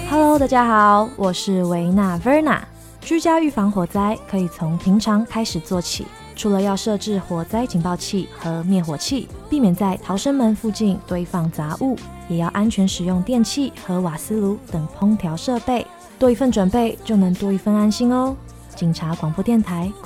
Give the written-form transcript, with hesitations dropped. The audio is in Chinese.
Hello， 大家好，我是维娜 Verna。居家预防火灾可以从平常开始做起，除了要设置火灾警报器和灭火器，避免在逃生门附近堆放杂物，也要安全使用电器和瓦斯炉等烹调设备。多一份准备，就能多一份安心哦。警察广播电台